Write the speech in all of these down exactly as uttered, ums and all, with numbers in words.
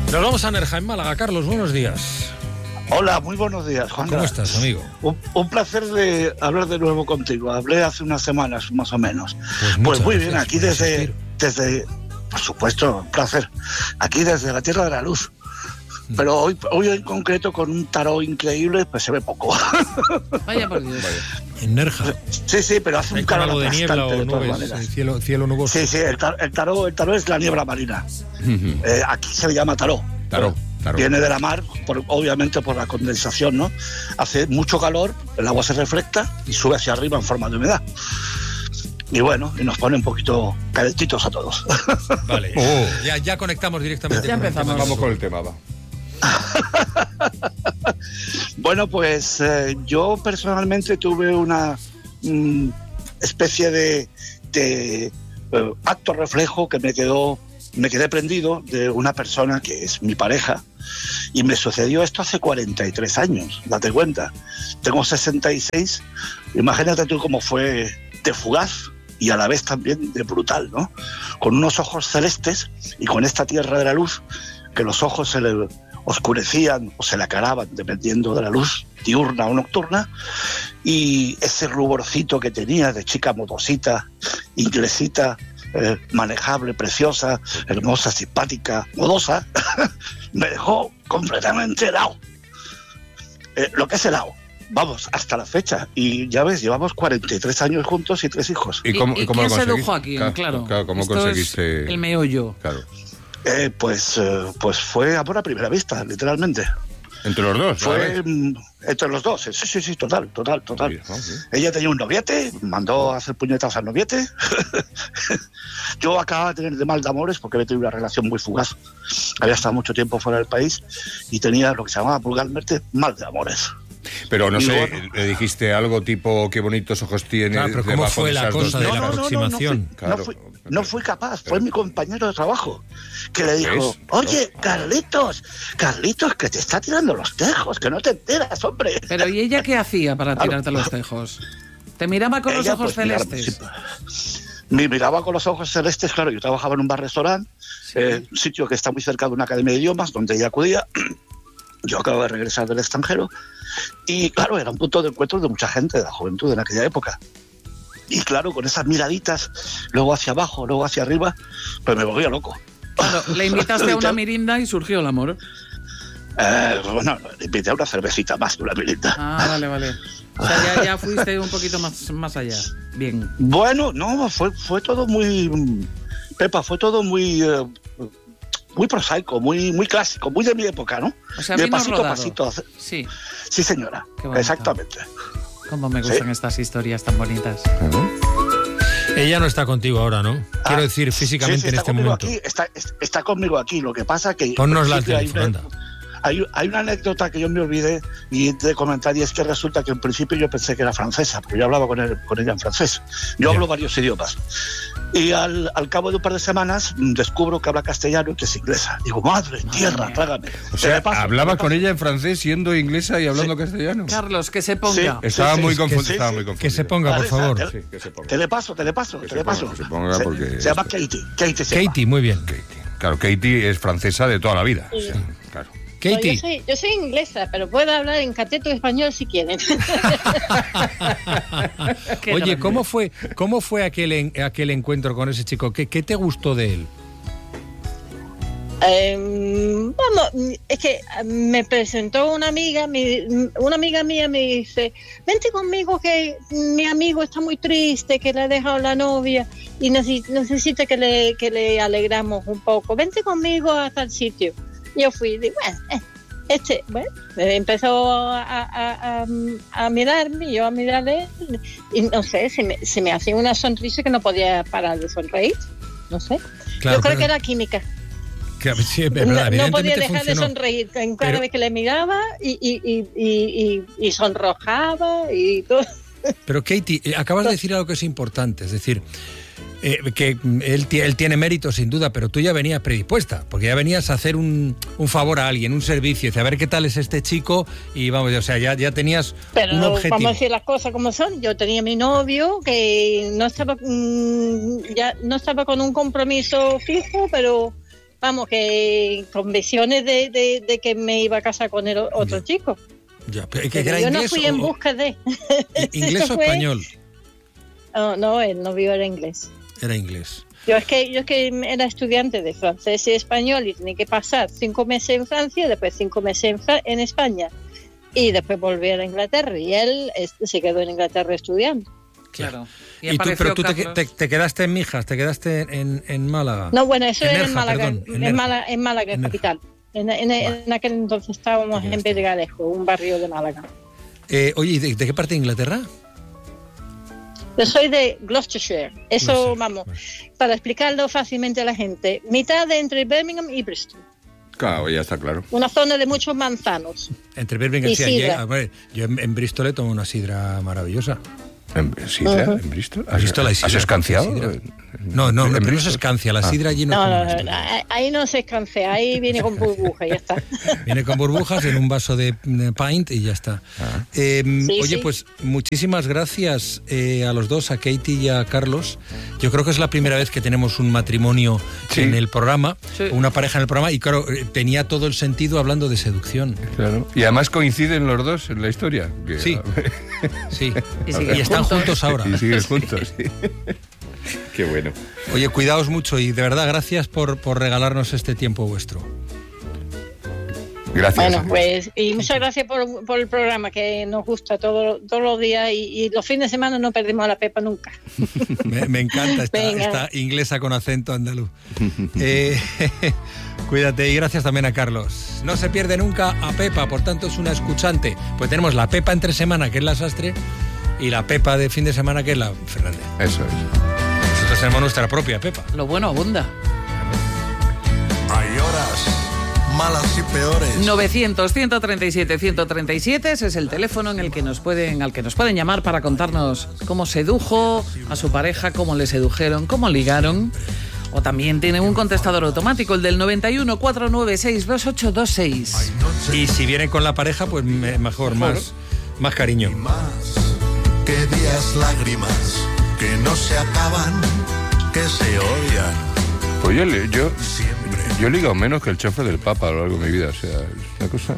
Nos vamos a Nerja, en Málaga. Carlos, buenos días. Hola, muy buenos días, Juan. ¿Cómo estás, amigo? Un, un placer de hablar de nuevo contigo. Hablé hace unas semanas, más o menos. Pues, pues muy bien, aquí desde, desde, por supuesto, un placer. Aquí desde la Tierra de la Luz. Pero hoy, hoy en concreto, con un tarot increíble, pues se ve poco. Vaya por Dios. Vaya. En Nerja. Sí, sí, pero hace un calor algo de niebla o de nubes, cielo, cielo nuboso. Sí, sí, el, tar, el, tarot, el tarot es la niebla marina. Uh-huh. eh, aquí se le llama tarot. Tarot. Tarot. Viene de la mar, por, obviamente por la condensación, ¿no? Hace mucho calor, el agua se refleja y sube hacia arriba en forma de humedad. Y bueno, y nos pone un poquito calentitos a todos. Vale, oh. ya, ya conectamos directamente. Ya empezamos. Vamos con el tema, va. Bueno, pues eh, yo personalmente tuve una mm, especie de, de uh, acto reflejo que me quedó, me quedé prendido de una persona que es mi pareja, y me sucedió esto hace cuarenta y tres años, date cuenta. Tengo sesenta y seis, imagínate tú cómo fue de fugaz y a la vez también de brutal, ¿no? Con unos ojos celestes y con esta tierra de la luz, que los ojos se le oscurecían o se le acaraban dependiendo de la luz diurna o nocturna, y ese ruborcito que tenía de chica modosita, inglesita, eh, manejable, preciosa, hermosa, simpática, modosa, me dejó completamente helado. Eh, lo que es helado. Vamos, hasta la fecha. Y ya ves, llevamos cuarenta y tres años juntos y tres hijos. ¿Y, cómo, ¿Y, y cómo quién sedujo aquí? Claro, claro. claro ¿cómo Esto conseguiste? Es el meollo. Claro. Eh, pues, eh, pues fue amor a primera vista, literalmente. ¿Entre los dos? Fue mm, entre los dos, sí, sí, sí, total, total, total. Sí, sí. Ella tenía un noviete, mandó a hacer puñetas al noviete. Yo acababa de tener de mal de amores porque había tenido una relación muy fugaz. Había estado mucho tiempo fuera del país y tenía lo que se llamaba vulgarmente mal de amores. Pero no y sé, bueno, le dijiste algo tipo qué bonitos ojos tiene. Claro, pero ¿cómo fue la cosa de la no, aproximación? No, no, no, fui, claro. no, fui, no fui capaz, fue mi compañero de trabajo que le dijo, oye, Carlitos, Carlitos, que te está tirando los tejos, que no te enteras, hombre. Pero ¿y ella qué hacía para tirarte los tejos? ¿Te miraba con ella, los ojos pues, celestes? Miraba, sí, me miraba con los ojos celestes, claro, yo trabajaba en un bar-restaurante, sí. eh, un sitio que está muy cerca de una academia de idiomas, donde ella acudía. Yo acabo de regresar del extranjero y, claro, era un punto de encuentro de mucha gente de la juventud en aquella época. Y, claro, con esas miraditas, luego hacia abajo, luego hacia arriba, pues me volvía loco. Claro, le invitaste a una mirinda y surgió el amor. Eh, bueno, le invité a una cervecita más que una mirinda. Ah, vale, vale. O sea, ya, ya fuiste un poquito más, más allá. Bien. Bueno, no, fue, fue todo muy... Pepa, fue todo muy... Eh, muy prosaico, muy muy clásico, muy de mi época, ¿no? O sea, de pasito rodado. a pasito. Sí. Sí, señora. Exactamente. Cómo me gustan ¿Sí? estas historias tan bonitas. Uh-huh. Ella no está contigo ahora, ¿no? Quiero ah, decir, físicamente sí, sí, en este momento. Aquí, está, está conmigo aquí, lo que pasa que... Ponnos la teléfono, Hay, hay una anécdota que yo me olvidé y de comentar, y es que resulta que en principio yo pensé que era francesa, porque yo hablaba con, él, con ella en francés. Yo yeah. hablo varios idiomas. Y al, al cabo de un par de semanas descubro que habla castellano y que es inglesa. Digo, madre tierra, trágame. O sea, paso, hablaba con ella en francés siendo inglesa y hablando sí. castellano. Carlos, que se ponga. Sí. Estaba, sí, muy sí, confundido, sí, estaba sí. muy confundido. Que se ponga, por favor. Te, sí, que se ponga. te le paso, te le paso, que te le paso. Ponga, que se ponga porque... Se, se llama Katie. Katie, se Katie llama. muy bien. Katie. Claro, Katie es francesa de toda la vida. Sí. Sí, claro. Katie. No, yo, soy, yo soy inglesa, pero puedo hablar en cateto español si quieren. Oye, ¿cómo fue, cómo fue aquel, en, aquel encuentro con ese chico? ¿Qué, qué te gustó de él? Eh, vamos, es que me presentó una amiga, mi, una amiga mía me dice, vente conmigo que mi amigo está muy triste, que le ha dejado la novia y necesita que le, que le alegramos un poco. Vente conmigo hasta el sitio. Yo fui y digo, bueno, eh, este, bueno, empezó a, a, a, a mirarme, yo a mirarle, y no sé, se me, se me hacía una sonrisa que no podía parar de sonreír, no sé. Claro, yo creo pero... que era química. Que, sí, es verdad, no, no podía dejar funcionó. de sonreír en cada pero... vez que le miraba y, y, y, y, y, y sonrojaba y todo. Pero Katie, acabas de decir algo que es importante, es decir, eh, que él, él tiene mérito sin duda, pero tú ya venías predispuesta, porque ya venías a hacer un, un favor a alguien, un servicio, a ver qué tal es este chico y vamos, o sea, ya, ya tenías pero un objetivo. Vamos a decir las cosas como son. Yo tenía mi novio que no estaba, mmm, ya no estaba con un compromiso fijo, pero vamos, que con visiones de, de, de que me iba a casar con el otro Ya. chico. Ya, pero, ¿que Pero era yo no inglés fui o- en busca de... ¿Inglés Eso o fue- español? No, no, el novio era inglés. Era inglés. Yo es que yo es que era estudiante de francés y español y tenía que pasar cinco meses en Francia, después cinco meses en, Fra- en España y después volver a Inglaterra. Y él es- se quedó en Inglaterra estudiando. Claro. Y, tú, apareció pero tú te, Carlos. te- te quedaste en Mijas, te quedaste en, en Málaga. No, bueno, eso En era Nerja, en Málaga, perdón, en en, Nerja. Málaga, en Málaga, En Nerja. capital. En, en- Vale. en aquel entonces estábamos Te en quedaste. Pedregalejo, un barrio de Málaga. Eh, oye, ¿y de, de qué parte de Inglaterra? Yo soy de Gloucestershire. Eso, Gloucester, vamos, vale. para explicarlo fácilmente a la gente. Mitad de entre Birmingham y Bristol. Claro, ya está claro. Una zona de muchos manzanos. Entre Birmingham Y y sí, allí- sidra. a ver, yo en, en Bristol he tomado una sidra maravillosa. ¿En Sidra? Ujú. ¿En Bristol? ¿Has, Bristol hay has sidra, escanciado? sidra. ¿En- No, no, en no, pero no Bristol? se escancia, la Ah. sidra allí no, No, es como no, la no, sidra. no, ahí no se escancea, ahí viene con burbuja y ya está. Viene con burbujas en un vaso de, de pint y ya está. Ah. Eh, Sí, oye, sí. pues muchísimas gracias eh, a los dos, a Katie y a Carlos. Yo creo que es la primera vez que tenemos un matrimonio Sí. en el programa, Sí. una pareja en el programa, y claro, eh, tenía todo el sentido hablando de seducción. Claro. Y además coinciden los dos en la historia. que- Sí. Sí, Y y, siguen están juntos. juntos ahora. Y siguen juntos, sí. Qué bueno. Oye, cuidaos mucho y de verdad gracias por, por regalarnos este tiempo vuestro. Gracias. Bueno, pues, y muchas gracias por, por el programa que nos gusta todo, todos los días y, y los fines de semana no perdemos a la Pepa nunca. Me, me encanta esta, Venga. esta inglesa con acento andaluz. Eh, cuídate y gracias también a Carlos. No se pierde nunca a Pepa, por tanto es una escuchante. Pues tenemos la Pepa entre semana, que es la Sastre, y la Pepa de fin de semana, que es la Fernández. Eso es. Nosotros tenemos nuestra propia Pepa. Lo bueno abunda. Hay horas malas y peores. novecientos, ciento treinta y siete, ciento treinta y siete, ese es el teléfono en el que nos pueden, al que nos pueden llamar para contarnos cómo sedujo a su pareja, cómo le sedujeron, cómo ligaron. O también tienen un contestador automático, el del noventa y uno, cuatrocientos noventa y seis, veintiocho veintiséis. Y si vienen con la pareja, pues me- mejor, más, más cariño. Más que días lágrimas que no se acaban, que se odian Pues yo, le- yo, siempre. yo he ligado menos que el chofer del Papa a lo largo de mi vida. O sea, es una cosa.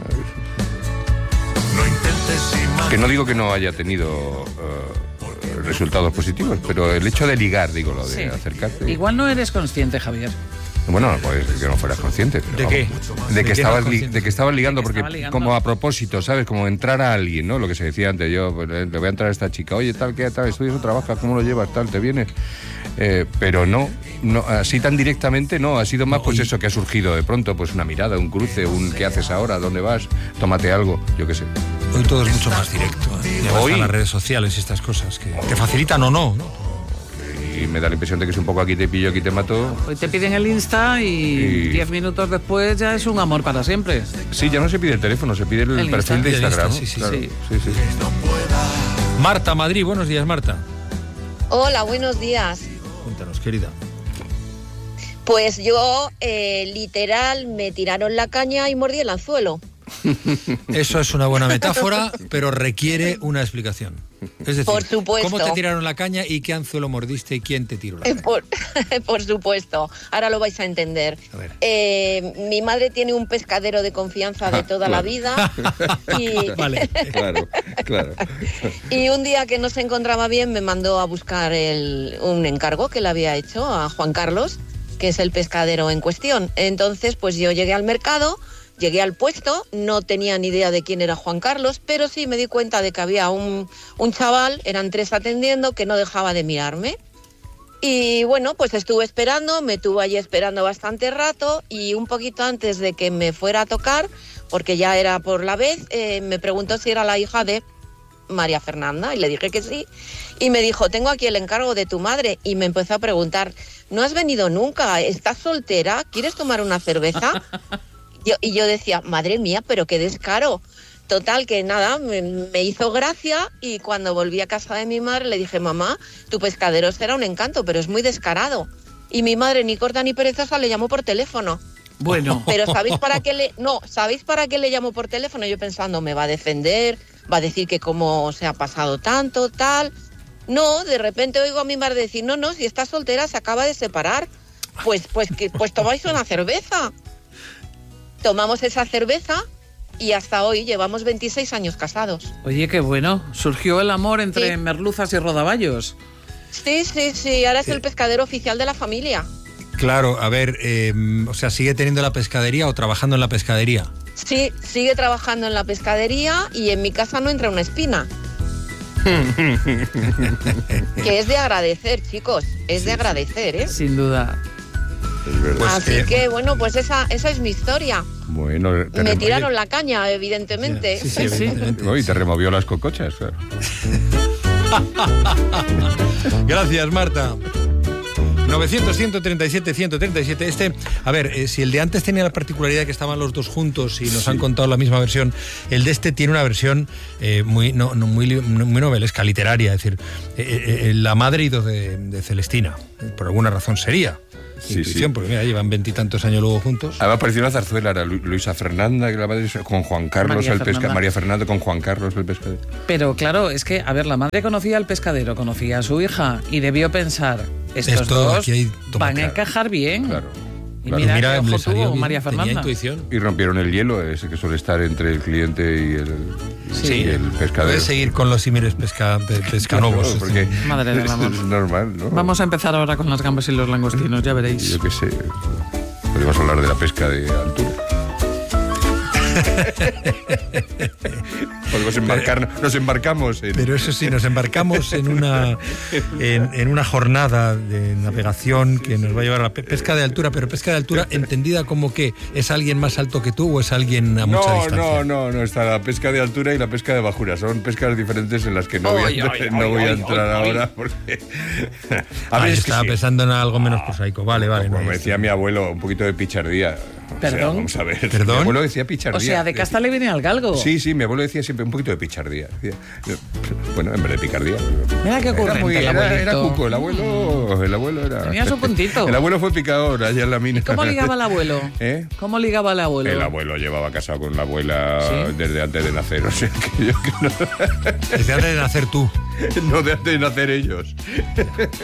No intentes imaginar. Que no digo que no haya tenido eh, resultados positivos, pero el hecho de ligar, digo, lo de Sí. acercarte. Igual no eres consciente, Javier. Bueno, pues que no fueras consciente. Pero ¿De qué? vamos, ¿De De qué que, estabas no li- consciente? de que estabas ligando, De que porque estaba ligando. como a propósito, ¿sabes? Como entrar a alguien, ¿no? Lo que se decía antes, yo pues, le voy a entrar a esta chica, oye, tal, ¿qué tal? ¿Estudias o trabajas? ¿Cómo lo llevas? Tal, ¿te vienes? Eh, pero no, no, así tan directamente no, ha sido más pues y- eso que ha surgido de pronto, pues una mirada, un cruce, un ¿qué haces ahora? ¿Dónde vas? Tómate algo, yo qué sé. Hoy todo es mucho más directo. ¿eh? Llevas Hoy- a las redes sociales y estas cosas que te facilitan o no, ¿no? Y me da la impresión de que es un poco aquí te pillo, aquí te mato. Hoy te piden el Insta y Y- diez minutos después ya es un amor para siempre. Sí, ya no se pide el teléfono, se pide el, El perfil Insta. de El Instagram. Insta, sí, sí, Claro, sí. sí, sí. Marta, Madrid, buenos días, Marta. Hola, buenos días. Cuéntanos, querida. Pues yo, eh, literal, me tiraron la caña y mordí el anzuelo. Eso es una buena metáfora, pero requiere una explicación. Es decir, Por supuesto. ¿cómo te tiraron la caña y qué anzuelo mordiste y quién te tiró la Eh, caña? Por, por supuesto, ahora lo vais a entender. A ver. Eh, mi madre tiene un pescadero de confianza de toda la vida y, Vale. Claro, claro. y un día que no se encontraba bien me mandó a buscar el- un encargo que le había hecho a Juan Carlos, que es el pescadero en cuestión. Entonces, pues yo llegué al mercado, llegué al puesto, no tenía ni idea de quién era Juan Carlos, pero sí me di cuenta de que había un, un chaval, eran tres atendiendo, que no dejaba de mirarme. Y bueno, pues estuve esperando, me tuvo allí esperando bastante rato y un poquito antes de que me fuera a tocar, porque ya era por la vez, eh, me preguntó si era la hija de María Fernanda y le dije que sí. Y me dijo, tengo aquí el encargo de tu madre. Y me empezó a preguntar, ¿no has venido nunca? ¿Estás soltera? ¿Quieres tomar una cerveza? Yo, y yo decía, madre mía, pero qué descaro. Total, que nada, me, me hizo gracia y cuando volví a casa de mi madre le dije, mamá, tu pescadero será un encanto, pero es muy descarado. Y mi madre, ni corta ni perezosa, le llamó por teléfono. Bueno, Pero ¿sabéis para qué le no, ¿sabéis para qué le llamó por teléfono? Yo pensando, me va a defender, va a decir que cómo se ha pasado tanto, tal. No, de repente oigo a mi madre decir, no, no, si está soltera se acaba de separar. pues, pues, que, pues tomáis una cerveza. Tomamos esa cerveza y hasta hoy llevamos veintiséis años casados. Oye, qué bueno. Surgió el amor entre Sí. merluzas y rodaballos. Sí, sí, sí, ahora es el pescadero oficial de la familia. Claro, a ver, eh, o sea, ¿sigue teniendo la pescadería o trabajando en la pescadería? Sí, sigue trabajando en la pescadería y en mi casa no entra una espina. Que es de agradecer, chicos, es de agradecer, ¿eh? Sin duda. Es verdad. Pues, Así eh, que, bueno, pues esa, esa es mi historia. Bueno, te Me remo- tiraron la caña, evidentemente. Sí, sí, Sí. evidentemente. No, y te removió las cocochas, claro. Gracias, Marta. novecientos, ciento treinta y siete, ciento treinta y siete. Este, a ver, eh, si el de antes tenía la particularidad que estaban los dos juntos y nos Sí. han contado la misma versión, el de este tiene una versión eh, muy, no, no, muy, li- no, muy novelesca, literaria. Es decir, eh, eh, la madre y dos de, de Celestina. Por alguna razón sería. Sí, Intuición, sí. porque mira, llevan veintitantos años luego juntos. Además parecía una zarzuela, era Lu- Luisa Fernanda, que la madre, con Juan Carlos María el pescador. Fernanda. María Fernanda con Juan Carlos el pescador. Pero claro, es que, a ver, la madre conocía al pescadero, conocía a su hija y debió pensar, estos Esto, dos aquí hay van tomate. a encajar bien. Claro. Y claro. mira, Mira, qué le ojo salió tuvo bien, María tenía Fernanda. intuición. Y rompieron el hielo, ese que suele estar entre el cliente y el, Sí. y el pescadero. Puedes seguir con los símiles pesca, pe- pescanovos. Claro, porque Madre del es, amor. es normal, ¿no? Vamos a empezar ahora con las gambas y los langostinos, ya veréis. Yo qué sé. Podemos hablar de la pesca de altura. Podemos embarcar, nos embarcamos en... Pero eso sí, nos embarcamos en una, en, en una jornada de navegación que nos va a llevar a la pe- pesca de altura, pero pesca de altura entendida como que es alguien más alto que tú o es alguien a mucha No, distancia. no, no, no, está la pesca de altura y la pesca de bajura. Son pescas diferentes en las que no voy a, Ay, ay, no ay, voy a ay, entrar ay, ay. ahora porque... A ver, ver, es que estaba sí. pensando en algo menos prosaico. Vale, vale. Como no, me decía mi abuelo, un poquito de pichardía. O sea, ¿Perdón? vamos a ver. ¿Perdón? Mi abuelo decía pichardía. O sea, de casta le viene al galgo. Sí, sí, mi abuelo decía siempre un poquito de pichardía. Decía, bueno, en vez de picardía. Mira qué Era, ocurrente muy, el era, abuelito. era cuco, el abuelo, el abuelo era... Tenía su puntito. El abuelo fue picador allá en la mina. ¿Cómo ligaba el abuelo? ¿Eh? ¿Cómo ligaba el abuelo? El abuelo llevaba casado con la abuela ¿Sí? desde antes de nacer, o sea que yo que no, Desde antes de nacer tú. no de antes de nacer ellos.